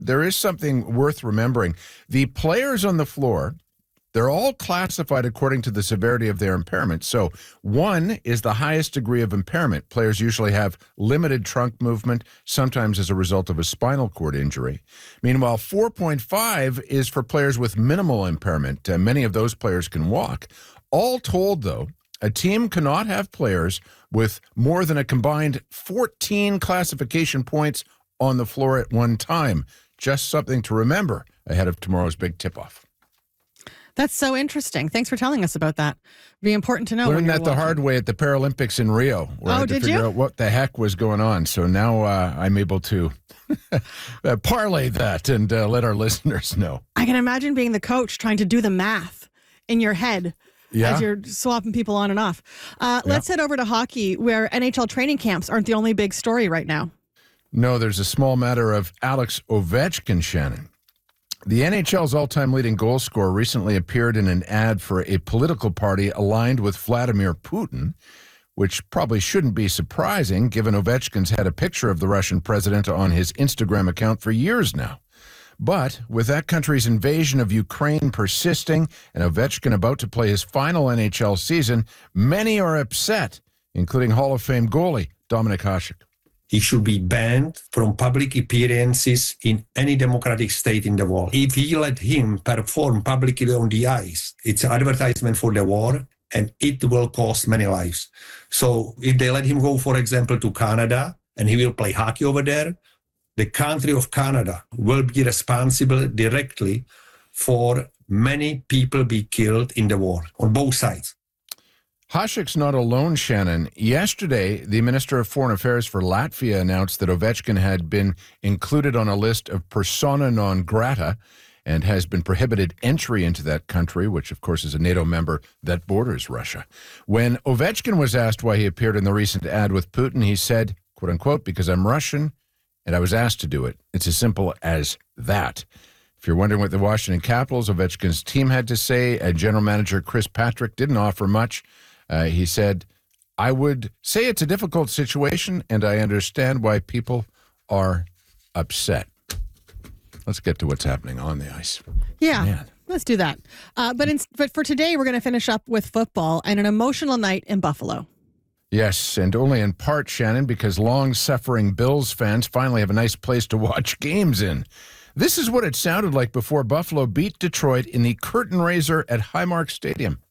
there is something worth remembering. The players on the floor, they're all classified according to the severity of their impairment. So 1 is the highest degree of impairment. Players usually have limited trunk movement, sometimes as a result of a spinal cord injury. Meanwhile, 4.5 is for players with minimal impairment. Many of those players can walk. All told, though, a team cannot have players with more than a combined 14 classification points on the floor at one time. Just something to remember ahead of tomorrow's big tip-off. That's so interesting. Thanks for telling us about that. Be important to know. Learned that the hard way at the Paralympics in Rio, where I had to figure out what the heck was going on. So now I'm able to parlay that and let our listeners know. I can imagine being the coach trying to do the math in your head as you're swapping people on and off. Let's head over to hockey, where NHL training camps aren't the only big story right now. No, there's a small matter of Alex Ovechkin, Shannon. The NHL's all-time leading goal scorer recently appeared in an ad for a political party aligned with Vladimir Putin, which probably shouldn't be surprising, given Ovechkin's had a picture of the Russian president on his Instagram account for years now. But with that country's invasion of Ukraine persisting and Ovechkin about to play his final NHL season, many are upset, including Hall of Fame goalie Dominik Hasek. He should be banned from public appearances in any democratic state in the world. If he let him perform publicly on the ice, it's an advertisement for the war, and it will cost many lives. So if they let him go, for example, to Canada, and he will play hockey over there, the country of Canada will be responsible directly for many people be killed in the war on both sides. Hasek's not alone, Shannon. Yesterday, the Minister of Foreign Affairs for Latvia announced that Ovechkin had been included on a list of persona non grata and has been prohibited entry into that country, which, of course, is a NATO member that borders Russia. When Ovechkin was asked why he appeared in the recent ad with Putin, he said, quote unquote, because I'm Russian and I was asked to do it. It's as simple as that. If you're wondering what the Washington Capitals, Ovechkin's team had to say, General Manager Chris Patrick didn't offer much. He said, I would say it's a difficult situation, and I understand why people are upset. Let's get to what's happening on the ice. Yeah, Man. Let's do that. But for today, we're going to finish up with football and an emotional night in Buffalo. Yes, and only in part, Shannon, because long-suffering Bills fans finally have a nice place to watch games in. This is what it sounded like before Buffalo beat Detroit in the curtain raiser at Highmark Stadium.